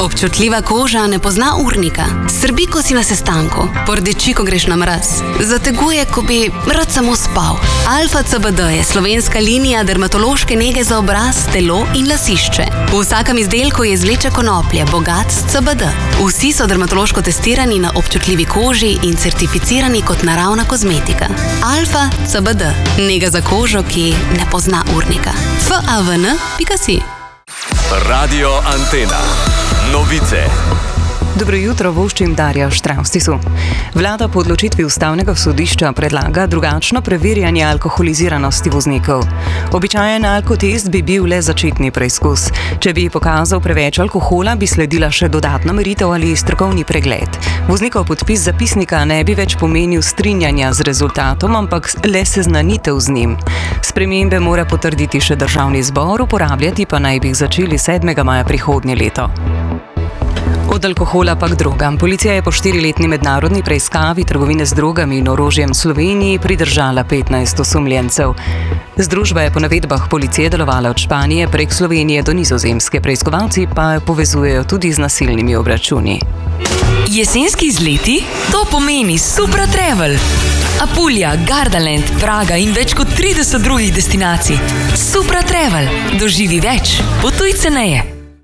Občutljiva koža ne pozna urnika, srbi, ko si na sestanku, pordeči, ko greš na mraz, zateguje, ko bi rad samo spal. Alfa CBD je slovenska linija dermatološke nege za obraz, telo in lasišče. V vsakem izdelku je izvleček konoplje, bogat s CBD. Vsi so dermatološko testirani na občutljivi koži in certificirani kot naravna kozmetika. Alfa CBD, nega za kožo, ki ne pozna urnika. FAVN.si. Radio Antena. Novice. Dobro jutro, voščim Darja Štravstisu. Vlada po odločitvi Ustavnega sodišča predlaga drugačno preverjanje alkoholiziranosti voznikov. Običajen alkotest bi bil le začetni preizkus. Če bi pokazal preveč alkohola, bi sledila še dodatna meritev ali strokovni pregled. Voznikov podpis zapisnika ne bi več pomenil strinjanja z rezultatom, ampak le seznanitev z njim. Spremembe mora potrditi še Državni zbor, uporabljati pa naj bi jih začeli 7. maja prihodnje leto. Od alkohola pa k drogam. Policija je po 4-letni mednarodni preiskavi trgovine z drogami in orožjem v Sloveniji pridržala 15 osumljencev. Združba je po navedbah policije delovala od Španije prek Slovenije do Nizozemske. Preiskovalci pa jo povezujejo tudi z nasilnimi obračuni. Jesenski izleti? To pomeni Supra Travel. Apulija, Gardaland, Praga in več kot 30 drugih destinacij. Supra Travel. Doživi več. Potuj ceneje.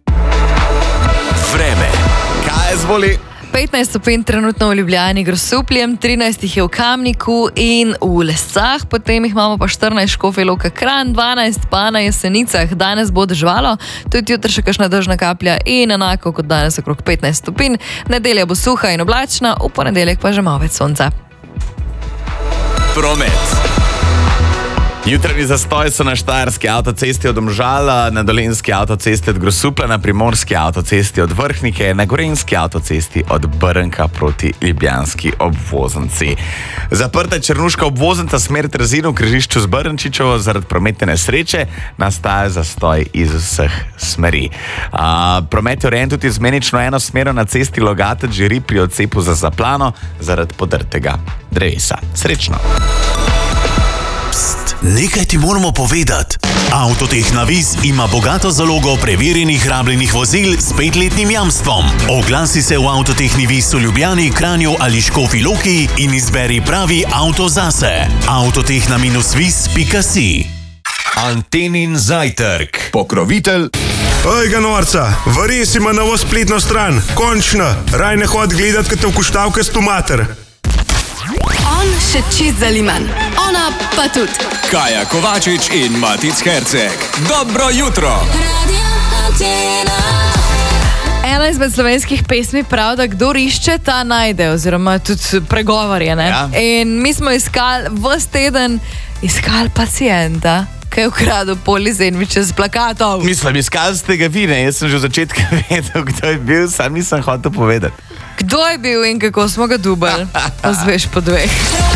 Vreme. Kaj zvoli? 15 stopinj trenutno v Ljubljani, Grosupljem, 13 jih je v Kamniku in v Lescah, potem jih imamo pa 14 Škofja Loka Kranj, 12 pa na Jesenicah. Danes bo deževalo, tudi jutri še kakšna dežna kaplja in enako kot danes okrog 15 stopinj. Nedelja bo suha in oblačna, v ponedeljek pa že malo več sonca. Promet. Jutranji zastoj so na Štajerski avtocesti od Domžala, na Dolenjski avtocesti od Grosuplja, na Primorski avtocesti od Vrhnike, na Gorenjski avtocesti od Brnka proti Ljubljanski obvoznici. Zaprta Črnuška obvoznica smer Trzin v križišču z Brnčičevo zaradi prometne nesreče, nastaja zastoj iz vseh smeri. Promet je urejen tudi izmenično enosmerno na cesti Logatec-Žiri pri odcepu za Zaplano zaradi podrtega drevesa. Srečno! Nekaj ti moramo povedati. Avtotehna Viz ima bogato zalogo preverjenih rabljenih vozil s 5-letnim jamstvom. Oglasi se v Avtotehni Viz v Ljubljani, Kranju ali Škofji Loki in izberi pravi avto zase. Avtotehna-viz.si. Antenin zajtrk. Pokrovitelj. Ojga norca, vares ima novo spletno stran. Končno, raj ne hod gledat, kad te vkuštavke stomater. On še čist zaliman, ona pa tudi. Kaja Kovačič in Matic Herceg. Dobro jutro. Ena izmed slovenskih pesmi prav, da kdor išče, ta najde, oziroma tudi pregovorje, ne? Ja. In mi smo iskali ves teden, pacienta, ki je ukradel poli sendviče z plakatov. Mislim, iskali ste ga vi, ne? Jaz sem že od začetka vedel, kdo je bil, sam nisem hotel povedati. Kdo je bil in kako smo ga dubali? Pa zveš po dveh.